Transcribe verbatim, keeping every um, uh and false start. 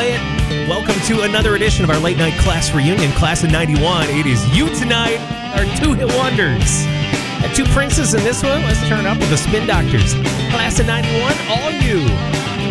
play it. Welcome to another edition of our late night class reunion, Class of ninety-one. It is You Tonight, our two hit wonders. Got two princes in this one. Let's turn it up with the Spin Doctors. Class of ninety-one, all you.